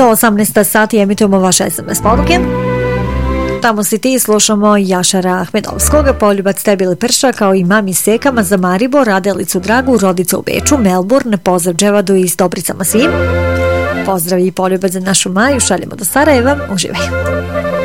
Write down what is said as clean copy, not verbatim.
Do 18 sati emitujemo vaše SMS poruke. Tamo si ti, slušamo Jašara Ahmedovskog, poljubac tebi ili prša, kao i mami Sekama za Maribor, Radelicu Dragu, rodicu u Beču, Melbourne, pozdrav Dževadu i s dobricama svim. Pozdrav i poljubac za našu Maju, šaljemo do Sarajeva, uživaj.